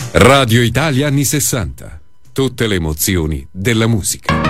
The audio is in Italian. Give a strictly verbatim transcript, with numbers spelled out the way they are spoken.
Radio Italia anni sessanta. Tutte le emozioni della musica.